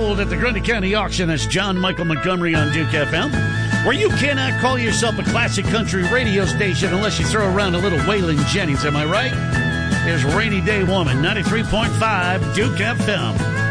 sold at the Grundy County Auction. That's John Michael Montgomery on Duke FM, where you cannot call yourself a classic country radio station unless you throw around a little Waylon Jennings. Am I right? There's Rainy Day Woman, 93.5 Duke FM.